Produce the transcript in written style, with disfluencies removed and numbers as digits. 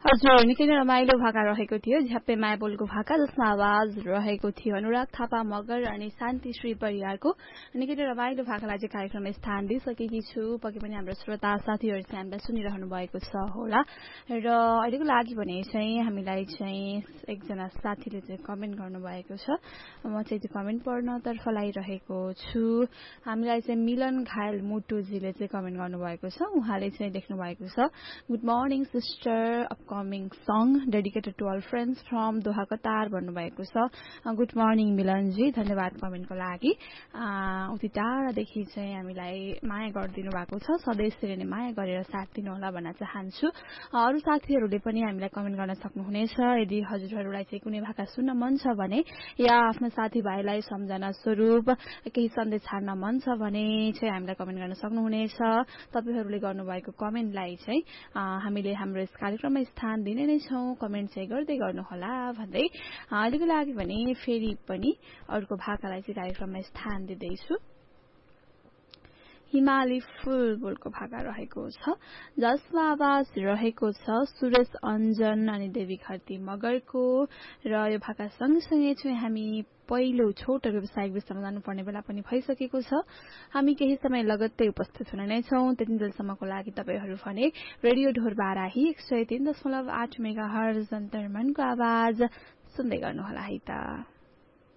हजुर निकै नै रमाइलो भाका रहेको थियो झ्याप्पे माया बोलको भाका जसमा आवाज रहेको थियो अनुराग थापा मगर अनि शान्ति श्री परियारको निकै नै रमाइलो भाकालाई चाहिँ कार्यक्रममा स्थान दिइसकेकी छु पक्कै पनि हाम्रो श्रोता साथीहरू चाहिँ हामीलाई सुनिरहनु भएको छ होला र अहिलेको लागि भने चाहिँ हामीलाई चाहिँ एकजना साथीले चाहिँ कमेन्ट गर्नुभएको छ म चाहिँ त्यो कमेन्ट पढ्नतर्फ लागिरहेको छु हामीलाई चाहिँ मिलन घायल मुटुजीले चाहिँ कमेन्ट गर्नुभएको छ उहाँले चाहिँ लेख्नु भएको छ good morning sister upcoming song dedicated to all friends from Doha Qatar भन्नुभएको छ गुड मर्निङ मिलनजी धन्यवाद कमेन्टको लागि उति टाढादेखि चाहिँ हामीलाई माया गरिदिनु भएको छ सधैँ यसरी नै माया गरेर साथ दिनु होला भन्न चाहन्छु अरू साथीहरूले पनि हामीलाई कमेन्ट गर्न सक्नुहुनेछ यदि हजुरहरूलाई चाहिँ कुनै भाका सुन्न मन छ भने या आफ्नो साथीभाइलाई सम्झना स्वरूप केही सन्देश छाड्न मन छ भने चाहिँ हामीलाई कमेन्ट गर्न सक्नुहुनेछ तपाईहरूले गर्नुभएको कमेन्टलाई चाहिँ हामीले हाम्रो यस कार्यक्रममा स्थान दिने नै छौं कमेन्ट चाहिँ गर्दै गर्नुहोला भन्दै अहिलेको लागि भने फेरि पनि अर्को भाकालाई चाहिँ कार्यक्रममा स्थान दिँदैछु हिमाली फुलबुलको भाका रहेको छ जसमा आवाज रहेको छ सुरेश अञ्जन अनि देवी खर्ती मगरको र यो भाका सँगसँगै चाहिँ हामी पहिलो छोटो व्यावसायिक विश्राम जानुपर्ने बेला पनि भइसकेको छ हामी केही समय लगत्तै उपस्थित हुने नै छौं त्यति बेलसम्मको लागि तपाईहरू भने रेडियो ढोर बाराही 103.8 मेगाहर्ज अन्तर्मनको आवाज सुन्दै गर्नुहोला है त